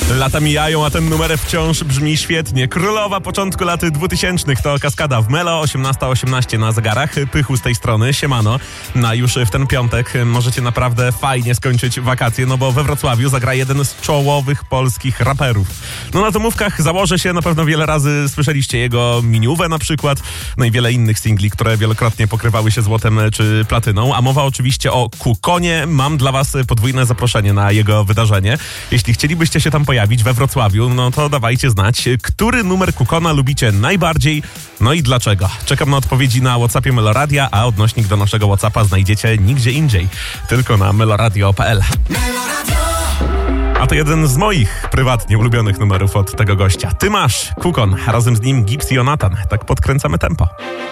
Lata mijają, a ten numer wciąż brzmi świetnie. Królowa początku lat 2000 to Kaskada w Melo, 18:18 na zegarach. Pychu z tej strony, siemano. Już w ten piątek możecie naprawdę fajnie skończyć wakacje, no bo we Wrocławiu zagra jeden z czołowych polskich raperów. No na tomówkach założę się, na pewno wiele razy słyszeliście jego Miniuwę na przykład, no i wiele innych singli, które wielokrotnie pokrywały się złotem czy platyną, a mowa oczywiście o Kukonie. Mam dla was podwójne zaproszenie na jego wydarzenie. Jeśli chcielibyście się tam pojawić we Wrocławiu, no to dawajcie znać, który numer Kukona lubicie najbardziej, no i dlaczego. Czekam na odpowiedzi na WhatsAppie Meloradia, a odnośnik do naszego WhatsAppa znajdziecie nigdzie indziej, tylko na meloradio.pl. A to jeden z moich prywatnie ulubionych numerów od tego gościa. Ty masz Kukon, razem z nim Gips i Jonatan. Tak podkręcamy tempo.